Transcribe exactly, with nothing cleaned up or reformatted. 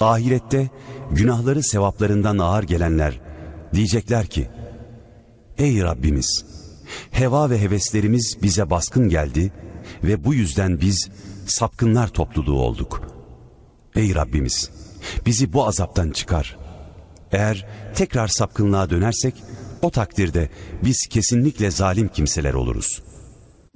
Ahirette günahları sevaplarından ağır gelenler diyecekler ki, ey Rabbimiz, heva ve heveslerimiz bize baskın geldi ve bu yüzden biz sapkınlar topluluğu olduk. Ey Rabbimiz, bizi bu azaptan çıkar. Eğer tekrar sapkınlığa dönersek, o takdirde biz kesinlikle zalim kimseler oluruz.